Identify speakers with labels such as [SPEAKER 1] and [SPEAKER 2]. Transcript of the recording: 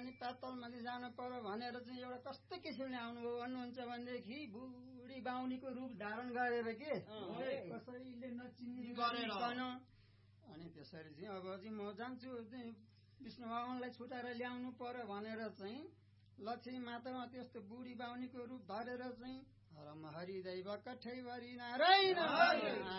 [SPEAKER 1] अनि पातलमा चाहिँ जानु पर्यो भनेर चाहिँ एउटा कस्तो किसिमले आउनुभयो भन्नुहुन्छ भनेदेखि बुढी बाहुनीको रूप धारण गरेर के कसैले नचिन्ने गरेर अनि त्यसरी चाहिँ अब चाहिँ म जान्छु विष्णु भगवानलाई छुटाएर ल्याउनु पर्यो भनेर चाहिँ लक्ष्मी मातामा त्यस्तो बुढी बाहुनीको रूप धरेर चाहिँ हरिदैव कठैभरि नारायण